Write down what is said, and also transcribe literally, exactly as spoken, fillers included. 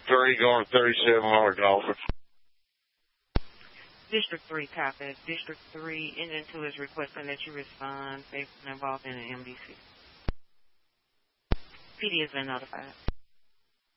three, going thirty-seven hundred dollars. District three, copy. District three, Engine two is requesting that you respond. They've been involved in an M D C. P D has been notified.